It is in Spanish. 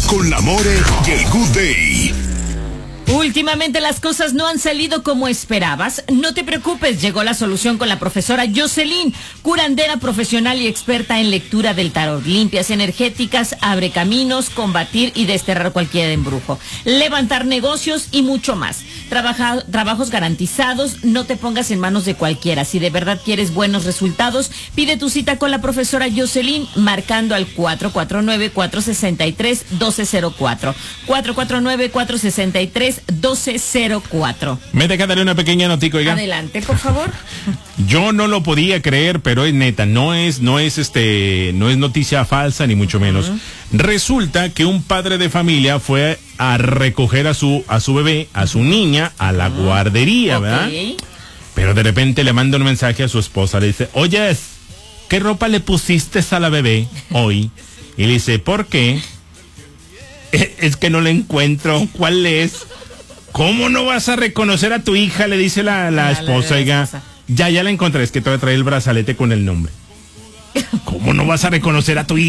con la More y el Good Day. Últimamente las cosas no han salido como esperabas. No te preocupes, llegó la solución con la profesora Jocelyn, curandera profesional y experta en lectura del tarot. Limpias energéticas, abre caminos, combatir y desterrar cualquier embrujo, levantar negocios y mucho más. Trabajos garantizados, no te pongas en manos de cualquiera. Si de verdad quieres buenos resultados, pide tu cita con la profesora Jocelyn marcando al 449-463-1204. 449-463-1204. Me deja darle una pequeña noticia, oiga. Adelante, por favor. Yo no lo podía creer, pero es neta, no es noticia falsa ni mucho menos. Resulta que un padre de familia fue a recoger a su bebé, a su niña, a la guardería, ¿verdad? Pero de repente le manda un mensaje a su esposa, le dice, oye, ¿qué ropa le pusiste a la bebé hoy? Y le dice, ¿por qué? Es que no la encuentro. ¿Cuál es? ¿Cómo no vas a reconocer a tu hija? Le dice la esposa, oiga. Ya la encontré, es que te voy a traer el brazalete con el nombre. ¿Cómo no vas a reconocer a tu hija?